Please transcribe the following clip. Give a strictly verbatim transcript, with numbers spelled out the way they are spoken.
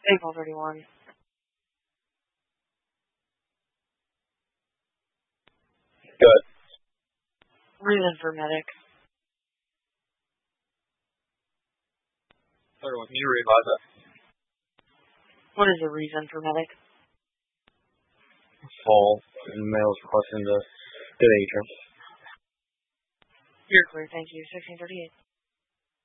April thirty-one. Good. Reason for medic. thirty-one, can you revise that? What is the reason for medic? Fall, and males requesting the, the atrium. You're clear, thank you. sixteen thirty-eight.